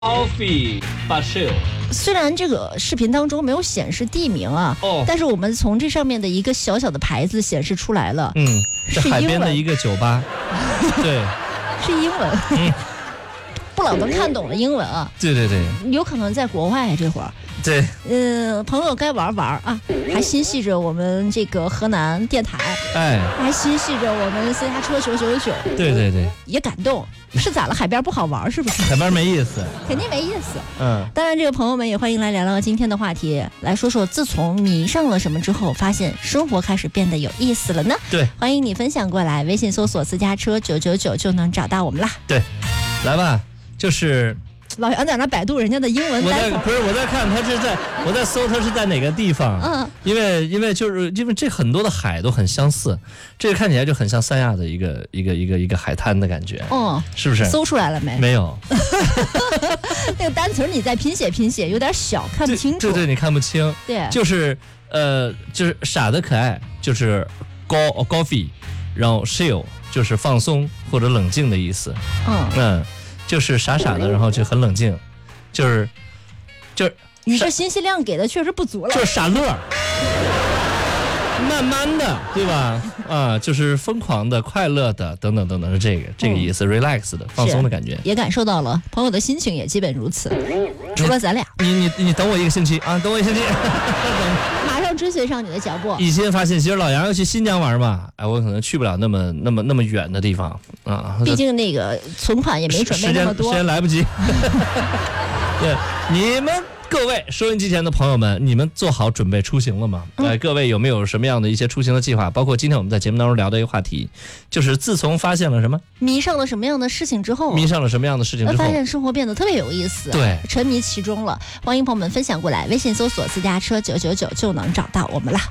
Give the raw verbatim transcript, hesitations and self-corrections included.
Coffee Bashil。 虽然这个视频当中没有显示地名啊， 哦， 但是我们从这上面的一个小小的牌子显示出来了， 嗯，是海是英文， 边的一个酒吧，对， 是英文， 嗯， 不老能看懂的英文啊， 对对对有可能在国外这会儿。 对， 嗯，朋友该玩玩啊，还心系着我们这个河南电台， 哎， 还心系着我们私家车九九九， 对对对， 也感动。是咋了？海边不好玩是不是？ 海边没意思， 肯定没意思。 嗯， 当然，这个朋友们也欢迎来聊聊今天的话题，来说说自从迷上了什么之后，发现生活开始变得有意思了呢？ 对， 欢迎你分享过来，微信搜索私家车九九九就能找到我们啦。 对，来吧，就是。 老杨在那百度人家的英文我单词， 在不是我在看他是在我在搜他是在哪个地方， 嗯， 因为因为就是因为这很多的海都很相似，这个看起来就很像三亚的一个一个一个一个海滩的感觉， 哦， 是不是？ 搜出来了没？ 没有， 那个单词你再拼写拼写，有点小，看不清楚。 对对，你看不清。 对， 就是呃，就是傻的可爱，就是高 coffee， 然后 chill 就是放松或者冷静的意思。 嗯嗯。就是傻傻的，然后就很冷静，就是就是你这信息量给的确实不足了， 就是傻乐，慢慢的，对吧？啊，就是疯狂的、快乐的，等等等等，是这个这个意思、嗯、，relax 的、放松的感觉。 也感受到了朋友的心情，也基本如此。除了咱俩， 你你你等我一个星期啊，等我一个星期。 马上追随上你的脚步。 一心发现，其实老杨要去新疆玩嘛，哎，我可能去不了那么那么那么远的地方啊。 毕竟那个存款也没准备那么多， 时间时间来不及。对，你们各位收音机前的朋友们，你们做好准备出行了吗？嗯、呃，各位有没有什么样的一些出行的计划？包括今天我们在节目当中聊的一个话题，就是自从发现了什么， 迷上了什么样的事情之后， 迷上了什么样的事情之后， 发现生活变得特别有意思， 对， 沉迷其中了。欢迎朋友们分享过来，微信搜索私家车九九九就能找到我们啦。